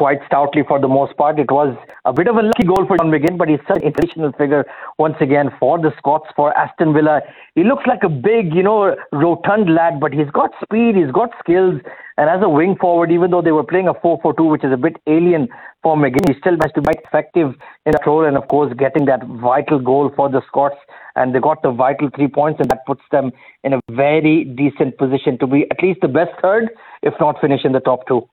quite stoutly for the most part. It was a bit of a lucky goal for John McGinn, but he's such an inspirational figure once again for the Scots, for Aston Villa. He looks like a big, rotund lad, but he's got speed, he's got skills, and as a wing forward, even though they were playing a 4-4-2, which is a bit alien for McGinn, he still managed to be quite effective in that role, and of course getting that vital goal for the Scots, and they got the vital 3 points, and that puts them in a very decent position to be at least the best third, if not finish in the top 2.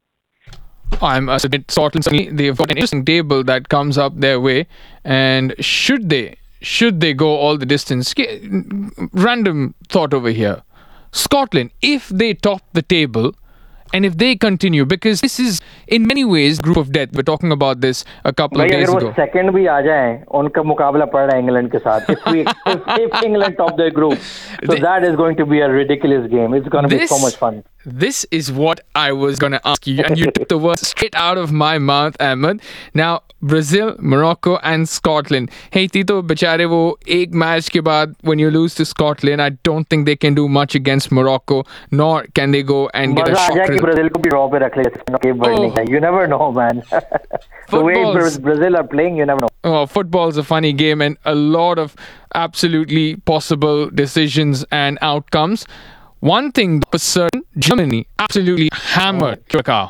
I'm a bit Scotland. They've got an interesting table that comes up their way, and should they go all the distance? Random thought over here. Scotland, if they top the table, and if they continue, because this is in many ways group of death. We're talking about this a couple of days ago. अगर वो second भी आ जाएं, उनका मुकाबला पड़ रहा है England के साथ. If England top their group, so that is going to be a ridiculous game. It's going to be so much fun. This is what I was going to ask you, and you took the words straight out of my mouth, Ahmed. Now, Brazil, Morocco and Scotland. Hey, Tito, बेचारे वो एक match के बाद, when you lose to Scotland, I don't think they can do much against Morocco, nor can they go and get a shock result. Brazil को भी draw पे रख ले. You never know, man. The way Brazil are playing, you never know. Oh, football's a funny game, and a lot of absolutely possible decisions and outcomes. One thing for certain, Germany absolutely hammered Curacao.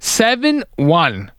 7-1.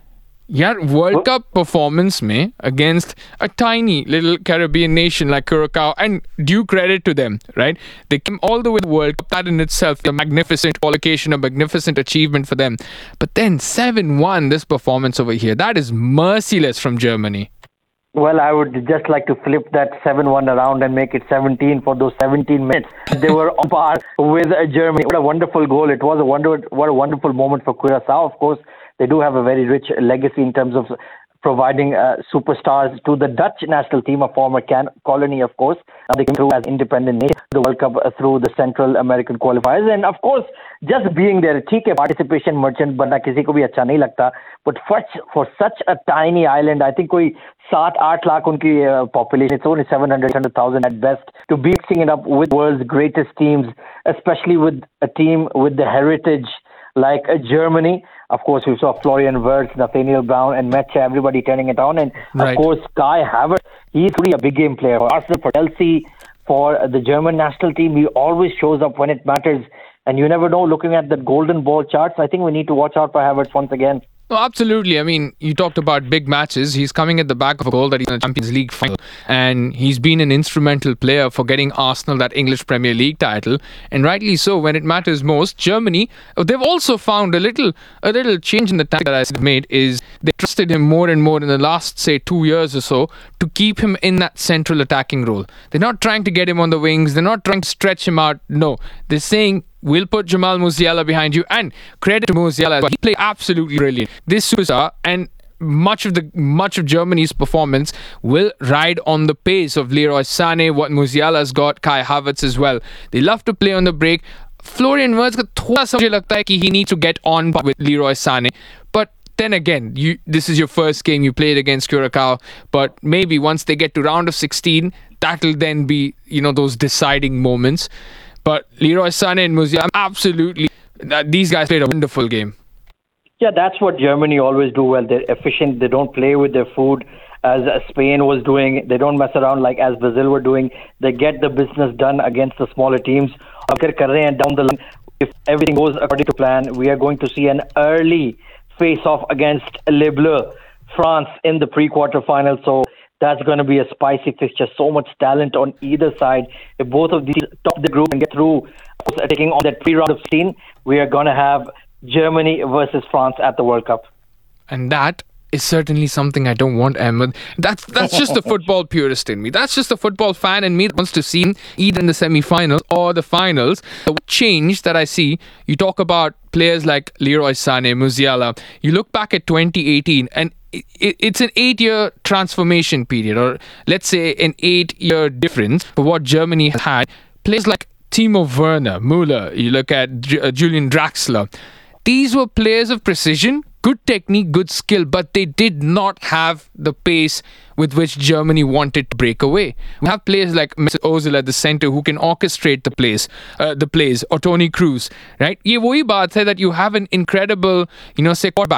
Yaar, World Cup performance mein against a tiny little Caribbean nation like Curacao, and due credit to them, right? They came all the way to the World Cup. That in itself is a magnificent qualification, a magnificent achievement for them. But then 7-1, this performance over here, that is merciless from Germany. Well, I would just like to flip that 7-1 around and make it 17 for those 17 minutes. They were on par with Germany. What a wonderful goal. It was what a wonderful moment for Curaçao. Of course, they do have a very rich legacy in terms of providing superstars to the Dutch national team, a former colony, of course. They came through as independent nation, the World Cup through the Central American qualifiers. And of course, just being there, ठीक है, participation merchant बनना किसी को भी अच्छा नहीं लगता. But for such a tiny island, I think कोई 7-8 lakh उनकी population, it's only 700,000 at best, to be mixing it up with world's greatest teams, especially with a team with the heritage like Germany. Of course, we saw Florian Wirtz, Nathaniel Brown, and Metche, everybody turning it on. And of course, Kai Havertz, he's really a big game player. For Arsenal, for Chelsea, for the German national team, he always shows up when it matters. And you never know, looking at the golden ball charts, I think we need to watch out for Havertz once again. No, absolutely. I mean, you talked about big matches. He's coming at the back of a goal that he's in the Champions League final. And he's been an instrumental player for getting Arsenal that English Premier League title. And rightly so, when it matters most. Germany, they've also found a little change in the tactic that I've made is they trusted him more and more in the last, say, 2 years or so to keep him in that central attacking role. They're not trying to get him on the wings. They're not trying to stretch him out. No, they're saying, we'll put Jamal Musiala behind you, and credit to Musiala. He played absolutely brilliant. This superstar, and much of Germany's performance will ride on the pace of Leroy Sané, what Musiala's got, Kai Havertz as well. They love to play on the break. Florian Wirtz का थोड़ा सा मुझे लगता है कि he needs to get on with Leroy Sané. But then again, this is your first game you played against Curacao, but maybe once they get to round of 16, that'll then be, those deciding moments. But Leroy Sané and Musiala, absolutely, these guys played a wonderful game. Yeah, that's what Germany always do well. They're efficient. They don't play with their food as Spain was doing. They don't mess around like as Brazil were doing. They get the business done against the smaller teams. And down the line, if everything goes according to plan, we are going to see an early face-off against Le Bleu, France, in the pre-quarter final. So that's going to be a spicy fixture. So much talent on either side. If both of these top the group and get through, of course, taking on that pre-round of 16, we are going to have Germany versus France at the World Cup. And that is certainly something I don't want, Ahmed. That's just the football purist in me. That's just the football fan in me that wants to see him either in the semi-finals or the finals. The change that I see, you talk about players like Leroy Sané, Musiala. You look back at 2018 and it's an 8-year transformation period, or let's say an 8-year difference for what Germany has had. Players like Timo Werner, Müller, you look at Julian Draxler. These were players of precision, good technique, good skill, but they did not have the pace with which Germany wanted to break away. We have players like Mesut Ozil at the center who can orchestrate the plays, or Toni Kroos, right? ये वही बात है that you have an incredible, say, quarterback